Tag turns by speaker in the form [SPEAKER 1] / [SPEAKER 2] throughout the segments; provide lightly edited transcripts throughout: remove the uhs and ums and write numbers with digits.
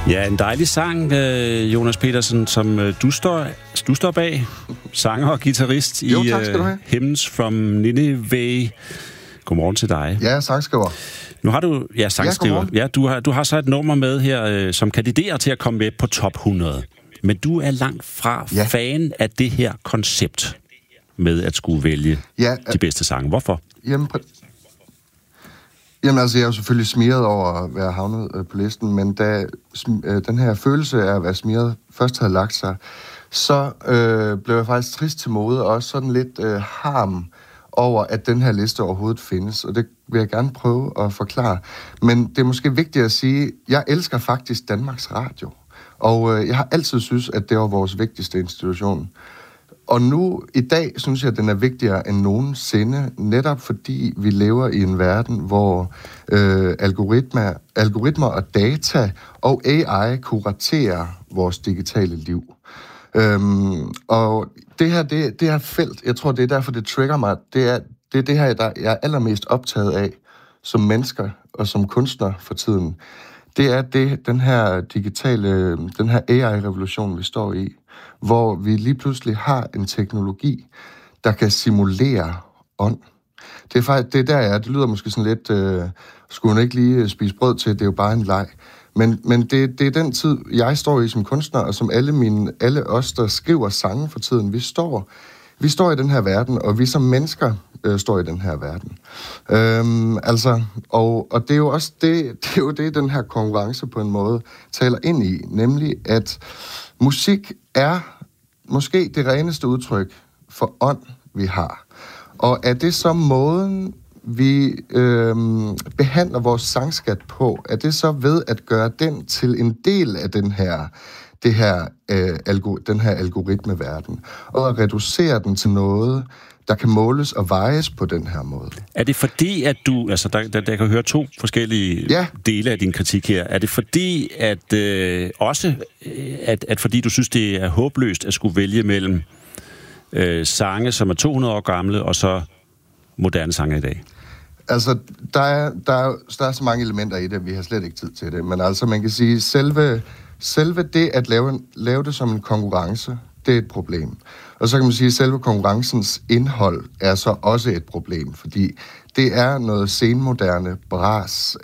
[SPEAKER 1] Ja, en dejlig sang, Jonas Petersen, som du står bag. Sanger og guitarist i Hymns from Nineveh. Godmorgen til dig.
[SPEAKER 2] Ja, sangskriver.
[SPEAKER 1] Nu har du... Ja, sangskriver. Ja, du har så et nummer med her, som kandiderer til at komme med på top 100. Men du er langt fra fan af det her koncept med at skulle vælge de bedste sange. Hvorfor?
[SPEAKER 2] Jamen altså, jeg er jo selvfølgelig smiret over at være havnet på listen, men da den her følelse af at være smiret først havde lagt sig, så blev jeg faktisk trist til mode, og også sådan lidt harm over, at den her liste overhovedet findes, og det vil jeg gerne prøve at forklare. Men det er måske vigtigt at sige, at jeg elsker faktisk Danmarks Radio, og jeg har altid synes, at det var vores vigtigste institution. Og nu, i dag, synes jeg, at den er vigtigere end nogensinde, netop fordi vi lever i en verden, hvor algoritmer og data og AI kuraterer vores digitale liv. Og det her felt, jeg tror, det er derfor, det trigger mig, det er det her, der jeg er allermest optaget af som mennesker og som kunstner for tiden. Det er den her AI-revolution, vi står i, hvor vi lige pludselig har en teknologi, der kan simulere ånd. Det er der, jeg er. Det lyder måske sådan lidt, skulle hun ikke lige spise brød til, det er jo bare en leg. Men det er den tid, jeg står i som kunstner, og som alle os, der skriver sange for tiden, vi står i den her verden, og vi som mennesker står i den her verden. Og det er jo også det, den her konkurrence på en måde taler ind i, nemlig at musik er måske det reneste udtryk for ånd, vi har. Og er det så måden, vi behandler vores sangskat på? Er det så ved at gøre den til en del af den her algoritmeverden, og at reducere den til noget, der kan måles og vejes på den her måde?
[SPEAKER 1] Er det fordi, at du... Altså, der kan høre to forskellige dele af din kritik her. Er det fordi, at fordi du synes, det er håbløst at skulle vælge mellem sange, som er 200 år gamle, og så moderne sange i dag?
[SPEAKER 2] Altså, der er så mange elementer i det, vi har slet ikke tid til det. Men altså, man kan sige, selve det at lave det som en konkurrence, det er et problem. Og så kan man sige, at selve konkurrencens indhold er så også et problem, fordi det er noget senmoderne bras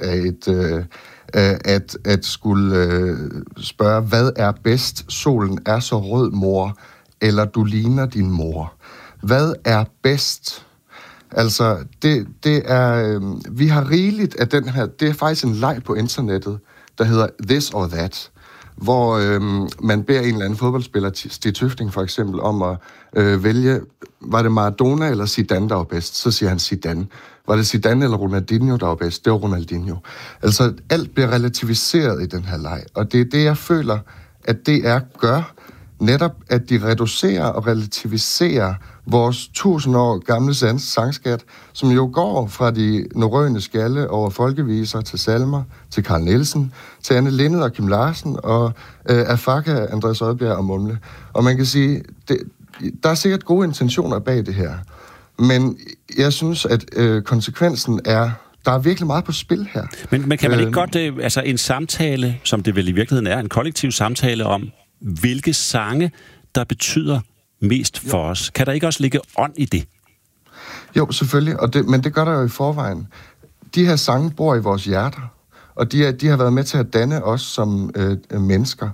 [SPEAKER 2] af at skulle spørge, hvad er bedst? Solen er så rød, mor, eller du ligner din mor. Hvad er bedst? Altså, det er... vi har rigeligt af den her... Det er faktisk en leg på internettet, der hedder This or That, hvor man beder en eller anden fodboldspiller, Stig Tøfting for eksempel, om at vælge, var det Maradona eller Zidane, der var bedst? Så siger han Zidane. Var det Zidane eller Ronaldinho, der var bedst? Det var Ronaldinho. Altså, alt bliver relativiseret i den her leg, og det er det, jeg føler, at DR gør, netop at de reducerer og relativiserer vores 1000 år gamle sangskat, som jo går fra de norrøne skalle over folkeviser til salmer, til Carl Nielsen, til Anne Linnet og Kim Larsen, og Afaka, Andreas Odbjerg og Mumle. Og man kan sige, der er sikkert gode intentioner bag det her, men jeg synes, at konsekvensen er, der er virkelig meget på spil her.
[SPEAKER 1] Men kan man ikke godt, altså en samtale, som det vel i virkeligheden er, en kollektiv samtale om, hvilke sange, der betyder mest for os. Kan der ikke også ligge ånd i det?
[SPEAKER 2] Jo, selvfølgelig, men det gør der jo i forvejen. De her sange bor i vores hjerter, og de har været med til at danne os som mennesker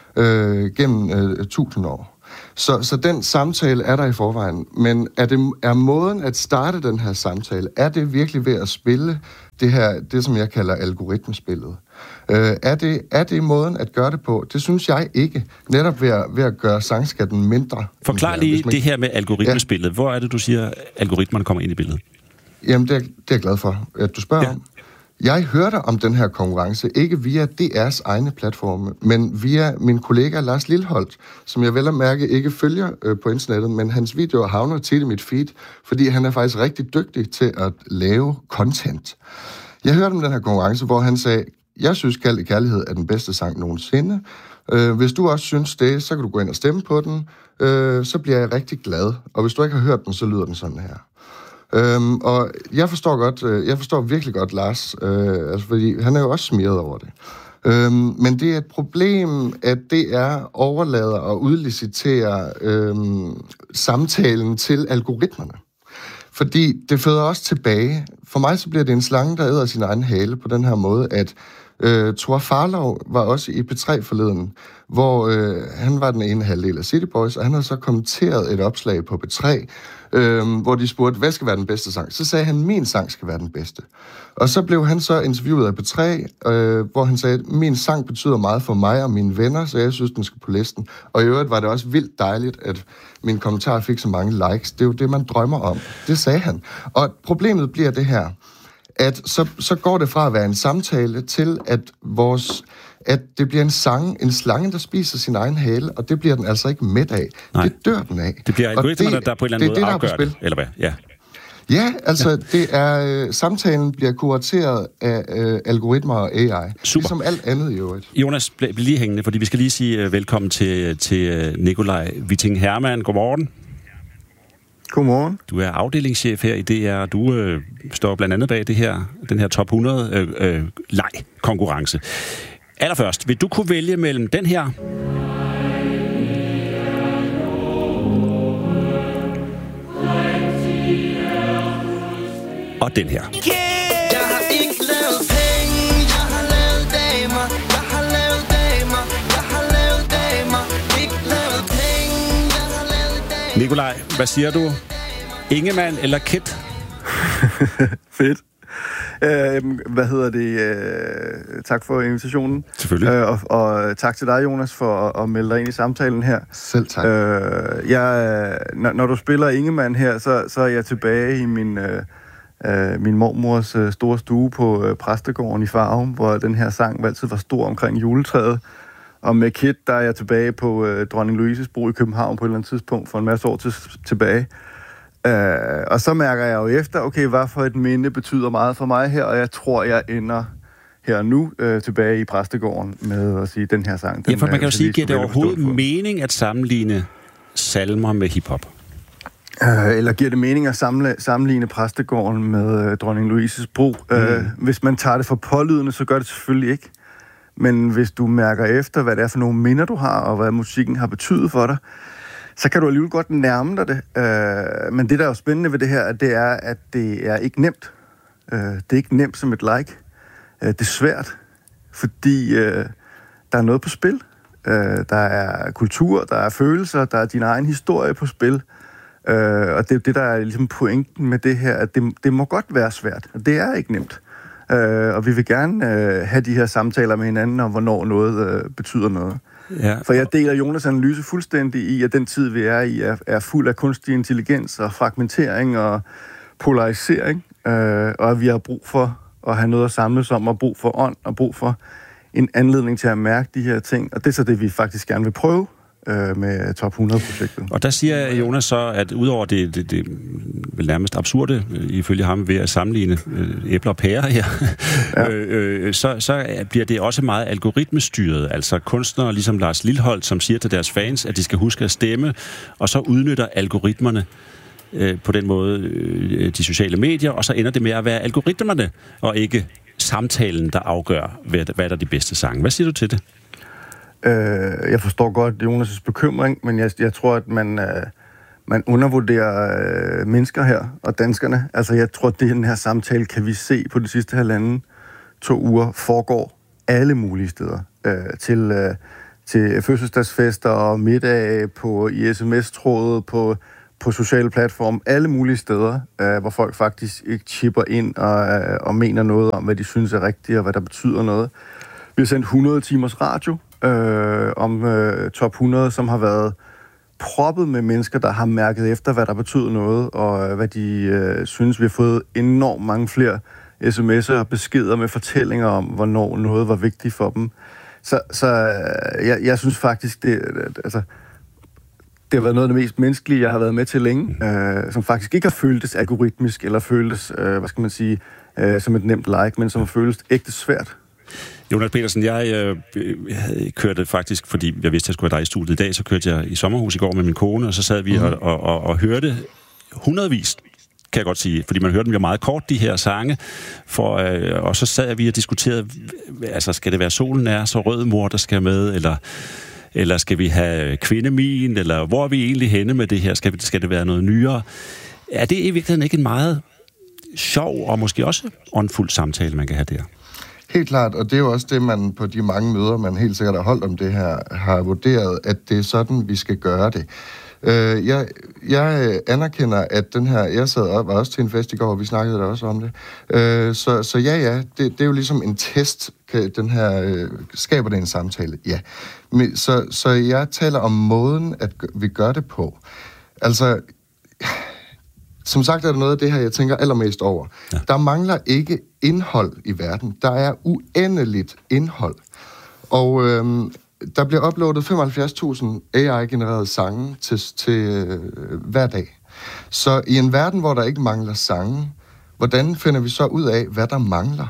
[SPEAKER 2] gennem 1000 år. Så den samtale er der i forvejen, men er måden at starte den her samtale, er det virkelig ved at spille det som jeg kalder algoritmespillet? Er det måden at gøre det på? Det synes jeg ikke. Netop ved at gøre sangskatten mindre.
[SPEAKER 1] Forklar lige det her med algoritmespillet. Hvor er det, du siger, algoritmerne kommer ind i billedet?
[SPEAKER 2] Jamen, det er jeg glad for, at du spørger om. Jeg hørte om den her konkurrence, ikke via DR's egne platforme, men via min kollega Lars Lilholt, som jeg vel at mærke ikke følger på internettet, men hans videoer havner tit i mit feed, fordi han er faktisk rigtig dygtig til at lave content. Jeg hørte om den her konkurrence, hvor han sagde, jeg synes, Kald i Kærlighed er den bedste sang nogensinde. Hvis du også synes det, så kan du gå ind og stemme på den. Så bliver jeg rigtig glad. Og hvis du ikke har hørt den, så lyder den sådan her. Og jeg forstår virkelig godt Lars, fordi han er jo også smiret over det. Men det er et problem, at DR overlader og udliciterer samtalen til algoritmerne. Fordi det føder også tilbage. For mig så bliver det en slange, der æder sin egen hale på den her måde, at Thor Farlov var også i P3 forleden, hvor han var den ene halvdel af City Boys, og han har så kommenteret et opslag på P3, hvor de spurgte, hvad skal være den bedste sang? Så sagde han, min sang skal være den bedste. Og så blev han så interviewet af P3, hvor han sagde, min sang betyder meget for mig og mine venner, så jeg synes, den skal på listen. Og i øvrigt var det også vildt dejligt, at min kommentar fik så mange likes. Det er jo det, man drømmer om. Det sagde han. Og problemet bliver det her, at så går det fra at være en samtale til, at det bliver en slange, der spiser sin egen hale, og det bliver den altså ikke mæt af.
[SPEAKER 1] Nej.
[SPEAKER 2] Det dør den af.
[SPEAKER 1] Det bliver algoritmerne, der på en eller anden måde afgør det, eller hvad? Ja.
[SPEAKER 2] Ja, altså det er samtalen bliver kurateret af algoritmer og AI.
[SPEAKER 1] Super.
[SPEAKER 2] Ligesom alt andet i øvrigt.
[SPEAKER 1] Jonas, bliv lige hængende, fordi vi skal lige sige velkommen til Nikolaj Witting Hermann. Godmorgen.
[SPEAKER 3] Godmorgen.
[SPEAKER 1] Du er afdelingschef her i DR. Du står blandt andet bag den her top 100 leg-konkurrence. Allerførst, vil du kunne vælge mellem den her og den her? Nikolaj, hvad siger du? Ingemann eller Kit?
[SPEAKER 3] Fedt. Tak for invitationen.
[SPEAKER 1] Selvfølgelig.
[SPEAKER 3] Og tak til dig, Jonas, for at melde dig ind i samtalen her.
[SPEAKER 2] Selv tak.
[SPEAKER 3] Når du spiller Ingemann her, så er jeg tilbage i min mormors store stue på præstegården i Farum, hvor den her sang altid var stor omkring juletræet. Og med Kit, der er jeg tilbage på Dronning Louises Bro i København på et eller andet tidspunkt for en masse år tilbage. Og så mærker jeg jo efter, okay, hvad for et minde betyder meget for mig her, og jeg tror, jeg ender her nu tilbage i præstegården med at sige, den her sang.
[SPEAKER 1] Ja, for man kan jo sige, giver det overhovedet mening at sammenligne salmer med hiphop?
[SPEAKER 3] Eller giver det mening at sammenligne præstegården med Dronning Louises Bro? Hvis man tager det for pålydende, så gør det selvfølgelig ikke. Men hvis du mærker efter, hvad det er for nogle minder, du har, og hvad musikken har betydet for dig, så kan du alligevel godt nærme dig det. Men det, der er jo spændende ved det her, det er, at det er ikke nemt. Det er ikke nemt som et like. Det er svært, fordi der er noget på spil. Der er kultur, der er følelser, der er din egen historie på spil. Og det er jo det, der er ligesom pointen med det her, at det må godt være svært, og det er ikke nemt. Og vi vil gerne have de her samtaler med hinanden om, hvornår noget betyder noget. Ja. For jeg deler Jonas' analyse fuldstændig i, at den tid, vi er i, er fuld af kunstig intelligens og fragmentering og polarisering. Og at vi har brug for at have noget at samles om, og brug for ånd, og brug for en anledning til at mærke de her ting. Og det er så det, vi faktisk gerne vil prøve med Top 100-projektet.
[SPEAKER 1] Og der siger Jonas så, at udover det vel nærmest absurde, ifølge ham, ved at sammenligne æbler og pærer her, ja. Så bliver det også meget algoritmestyret. Altså kunstnere ligesom Lars Lilholt, som siger til deres fans, at de skal huske at stemme, og så udnytter algoritmerne på den måde de sociale medier, og så ender det med at være algoritmerne, og ikke samtalen, der afgør, hvad der er de bedste sange. Hvad siger du til det?
[SPEAKER 3] Jeg forstår godt Jonas' bekymring, men jeg tror, at man undervurderer mennesker her, og danskerne. Altså, jeg tror, at den her samtale kan vi se på de sidste 1,5-2 uger foregår alle mulige steder. Til fødselsdagsfester og middag i sms-trådet, på sociale platforme, alle mulige steder, hvor folk faktisk ikke chipper ind og mener noget om, hvad de synes er rigtigt, og hvad der betyder noget. Vi har sendt 100 timers radio om top 100, som har været proppet med mennesker, der har mærket efter, hvad der betyder noget, og hvad de synes. Vi har fået enormt mange flere sms'er og beskeder med fortællinger om, hvornår noget var vigtigt for dem. Så jeg synes faktisk, det har været noget af det mest menneskelige, jeg har været med til længe, som faktisk ikke har føltes algoritmisk, eller føltes, som et nemt like, men som har føltes ægte svært.
[SPEAKER 1] Jonas Petersen, jeg kørte faktisk, fordi jeg vidste, at jeg skulle være dig i studiet i dag, så kørte jeg i sommerhus i går med min kone, og så sad vi og hørte hundredvis, kan jeg godt sige, fordi man hørte dem jo meget kort, de her sange, og så sad vi og diskuterede, altså skal det være Solen er så rød, mor, der skal med, eller skal vi have Kvindemin, eller hvor er vi egentlig henne med det her? Skal det være noget nyere? Er det i virkeligheden ikke en meget sjov og måske også åndfuld samtale, man kan have der?
[SPEAKER 2] Helt klart, og det er jo også det, man på de mange møder, man helt sikkert har holdt om det her, har vurderet, at det er sådan, vi skal gøre det. Jeg anerkender, at den her... Jeg sad og var også til en fest i går, og vi snakkede der også om det. Så ja, det er jo ligesom en test, den her... Skaber det en samtale? Ja. Men, så jeg taler om måden, at vi gør det på. Altså... Som sagt er der noget af det her, jeg tænker allermest over. Ja. Der mangler ikke indhold i verden. Der er uendeligt indhold. Og der bliver uploadet 75.000 AI-genererede sange til hver dag. Så i en verden, hvor der ikke mangler sange, hvordan finder vi så ud af, hvad der mangler?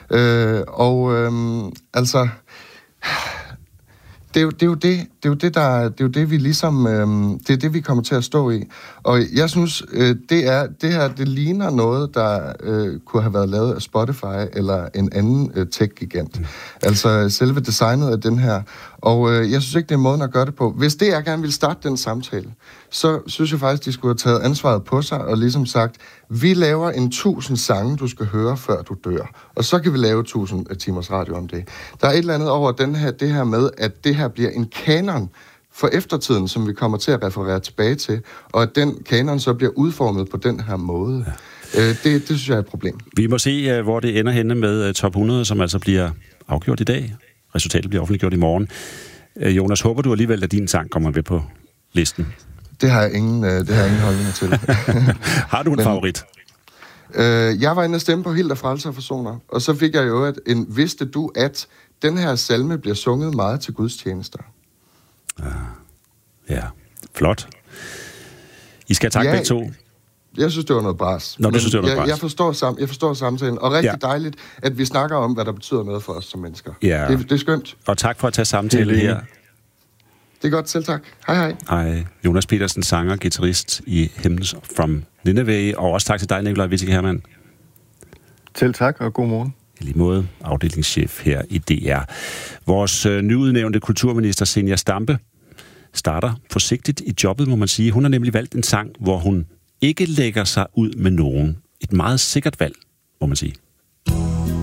[SPEAKER 2] Det er jo det, vi ligesom... det er det, vi kommer til at stå i. Og jeg synes, det ligner noget, der kunne have været lavet af Spotify eller en anden tech-gigant. Altså selve designet af den her. Og jeg synes ikke, det er måden at gøre det på. Hvis det, jeg gerne vil starte den samtale, så synes jeg faktisk, de skulle have taget ansvaret på sig og ligesom sagt, vi laver 1000 sange, du skal høre, før du dør. Og så kan vi lave 1000 timers radio om det. Der er et eller andet over det her med, at det her bliver en kanon for eftertiden, som vi kommer til at referere tilbage til, og at den kanon så bliver udformet på den her måde. Ja. Det synes jeg er et problem.
[SPEAKER 1] Vi må se, hvor det ender henne med top 100, som altså bliver afgjort i dag. Resultatet bliver offentliggjort i morgen. Jonas, håber du alligevel, at din sang kommer med på listen?
[SPEAKER 2] Det har jeg ingen holdninger til.
[SPEAKER 1] Har du en favorit?
[SPEAKER 2] Jeg var inde og stemme på Hilda Frelser Forsoner, og så fik jeg jo vidste du, at den her salme bliver sunget meget til gudstjenester. Ja, flot. I skal takke begge to. Jeg synes, det var noget bras. Jeg forstår samtalen, og rigtig dejligt, at vi snakker om, hvad der betyder noget for os som mennesker. Ja. Det er skønt.
[SPEAKER 1] Og tak for at tage samtale her.
[SPEAKER 2] Det er godt, selv tak. Hej, hej.
[SPEAKER 1] Hej. Jonas Petersen, sanger, guitarist i Hymns from Nineveh, og også tak til dig, Nikolaj Wittig Hermann.
[SPEAKER 3] Selv tak, og god morgen.
[SPEAKER 1] I lige måde, afdelingschef her i DR. Vores nyudnævnte kulturminister, Zenia Stampe, starter forsigtigt i jobbet, må man sige. Hun har nemlig valgt en sang, hvor hun ikke lægger sig ud med nogen. Et meget sikkert valg, må man sige.